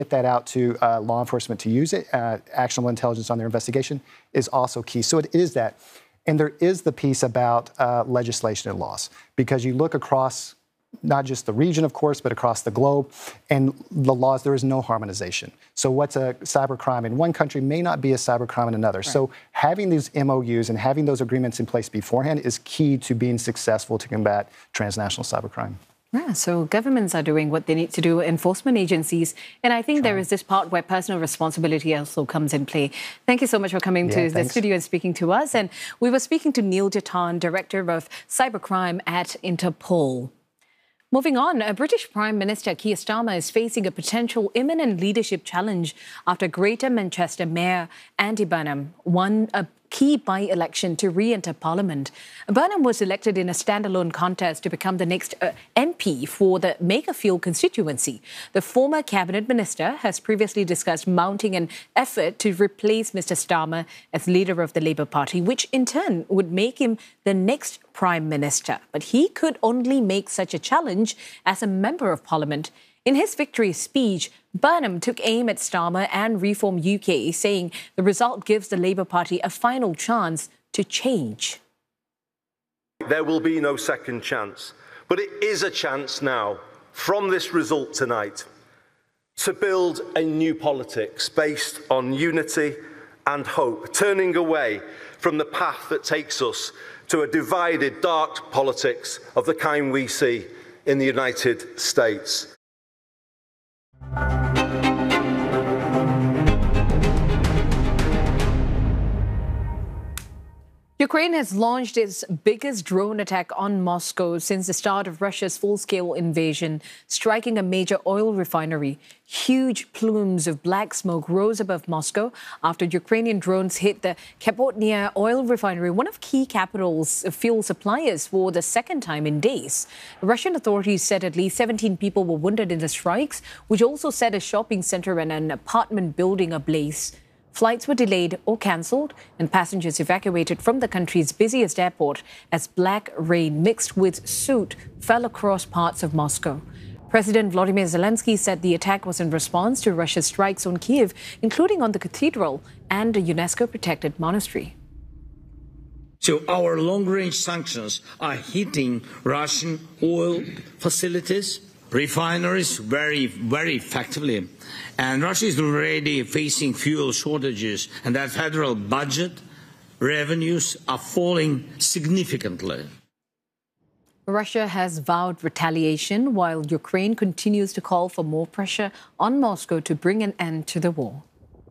get that out to law enforcement to use it, actionable intelligence on their investigation is also key. So it is that. And there is the piece about legislation and laws, because you look across not just the region, of course, but across the globe, and the laws, there is no harmonization. So what's a cybercrime in one country may not be a cybercrime in another. Right. So having these MOUs and having those agreements in place beforehand is key to being successful to combat transnational cybercrime. Yeah, so governments are doing what they need to do, enforcement agencies, and I think there is this part where personal responsibility also comes in play. Thank you so much for coming to the studio and speaking to us. And we were speaking to Neil Jatan, Director of Cybercrime at Interpol. Moving on, British Prime Minister Keir Starmer is facing a potential imminent leadership challenge after Greater Manchester Mayor Andy Burnham won a key by-election to re-enter Parliament. Burnham was elected in a standalone contest to become the next MP for the Makerfield constituency. The former cabinet minister has previously discussed mounting an effort to replace Mr Starmer as leader of the Labour Party, which in turn would make him the next Prime Minister. But he could only make such a challenge as a Member of Parliament. In his victory speech, Burnham took aim at Starmer and Reform UK, saying the result gives the Labour Party a final chance to change. There will be no second chance, but it is a chance now, from this result tonight, to build a new politics based on unity and hope, turning away from the path that takes us to a divided, dark politics of the kind we see in the United States. Ukraine has launched its biggest drone attack on Moscow since the start of Russia's full-scale invasion, striking a major oil refinery. Huge plumes of black smoke rose above Moscow after Ukrainian drones hit the Khabotnia oil refinery, one of key capital's fuel suppliers, for the second time in days. Russian authorities said at least 17 people were wounded in the strikes, which also set a shopping center and an apartment building ablaze. Flights were delayed or cancelled and passengers evacuated from the country's busiest airport as black rain mixed with soot fell across parts of Moscow. President Volodymyr Zelensky said the attack was in response to Russia's strikes on Kyiv, including on the cathedral and a UNESCO-protected monastery. So our long-range sanctions are hitting Russian oil facilities, refineries very, very effectively. And Russia is already facing fuel shortages, and that federal budget revenues are falling significantly. Russia has vowed retaliation while Ukraine continues to call for more pressure on Moscow to bring an end to the war.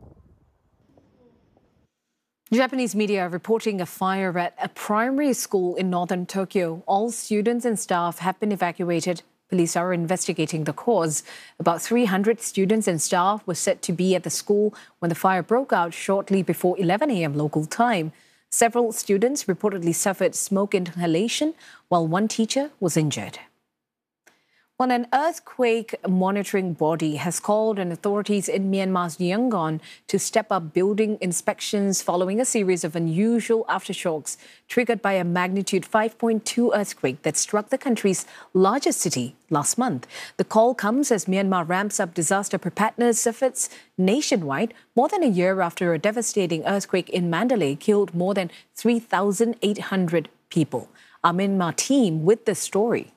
Japanese media are reporting a fire at a primary school in northern Tokyo. All students and staff have been evacuated. Police are investigating the cause. About 300 students and staff were said to be at the school when the fire broke out shortly before 11 a.m. local time. Several students reportedly suffered smoke inhalation, while one teacher was injured. Well, an earthquake monitoring body has called on authorities in Myanmar's Yangon to step up building inspections following a series of unusual aftershocks triggered by a magnitude 5.2 earthquake that struck the country's largest city last month. The call comes as Myanmar ramps up disaster preparedness efforts nationwide, more than a year after a devastating earthquake in Mandalay killed more than 3,800 people. Our Myanmar team with the story.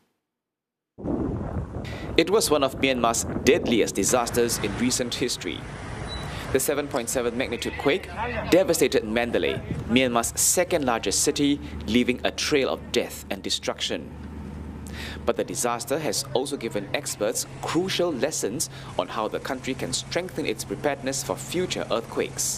It was one of Myanmar's deadliest disasters in recent history. The 7.7 magnitude quake devastated Mandalay, Myanmar's second-largest city, leaving a trail of death and destruction. But the disaster has also given experts crucial lessons on how the country can strengthen its preparedness for future earthquakes.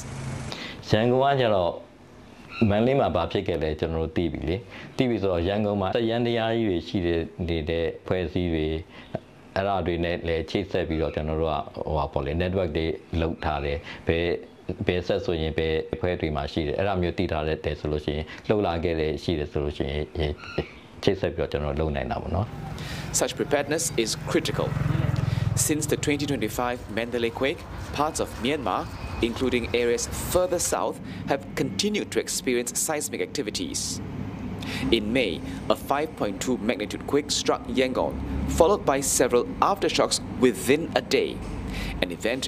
မန်လေးမှာဘာဖြစ်ခဲ့လဲကျွန်တော်တို့သိပြီလေသိပြီဆိုတော့ရန်ကုန်မှာတရန်တရားကြီးတွေရှိနေတဲ့ဖွဲ့စည်းတွေအဲ့ဒါတွေနဲ့လည်းချိတ်ဆက်ပြီးတော့ကျွန်တော်တို့ကပေါ့လေ network တွေလုပ်ထားတယ်ဘယ်ဆက်ဆိုရင်ဘယ်အဖွဲ့တွေမှာရှိတယ်အဲ့ဒါမျိုးသိထားတဲ့ဆိုလို့ရှိရင်လှုပ်လာခဲ့တဲ့ရှိတယ်ဆိုလို့ရှိရင်ချိတ်ဆက်ပြီးတော့ကျွန်တော်လုပ်နိုင်တာပေါ့နော် Such preparedness is critical. Since the 2025 Mandalay quake, parts of Myanmar, including areas further south, have continued to experience seismic activities. In May, a 5.2 magnitude quake struck Yangon, followed by several aftershocks within a day, an event